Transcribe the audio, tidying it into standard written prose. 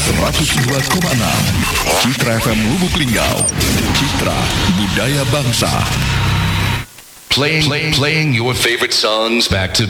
102,6 Citra FM Lubuk Linggau. Citra Budaya Bangsa. Playing your favorite songs back to